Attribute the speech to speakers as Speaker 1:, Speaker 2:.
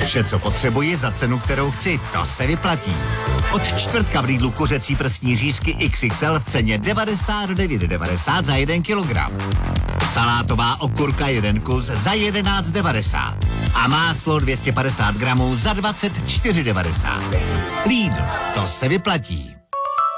Speaker 1: Vše, co potřebuji za cenu, kterou chci, to se vyplatí. Od čtvrtka v Lidlu kuřecí prsní řízky XXL v ceně 99,90 za 1 kilogram. Salátová okurka 1 kus za 11,90. A máslo 250 gramů za 24,90. Lidl, to se vyplatí.